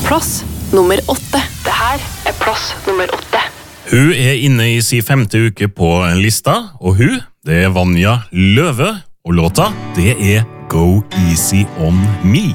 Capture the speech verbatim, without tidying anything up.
plass nummer åtte. Det her er plass nummer åtte. Hun er inne i sin femte uke på lista, og hun, det er Vanja Løve, og låta, det er Go Easy On Me.